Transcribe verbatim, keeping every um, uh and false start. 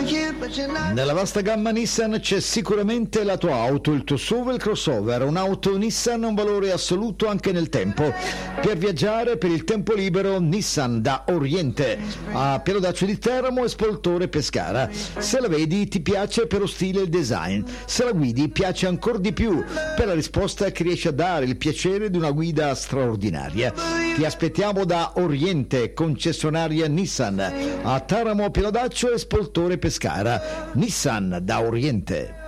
Nella vasta gamma Nissan c'è sicuramente la tua auto, il tuo S U V e il crossover. Un'auto Nissan ha un valore assoluto anche nel tempo. Per viaggiare, per il tempo libero, Nissan da Oriente, a Pianodaccio di Teramo e Spoltore Pescara. Se la vedi ti piace per lo stile e il design, se la guidi piace ancora di più per la risposta che riesce a dare, il piacere di una guida straordinaria. Ti aspettiamo da Oriente, concessionaria Nissan, a Teramo, Pianodaccio e Spoltore Pescara. Nissan da Oriente.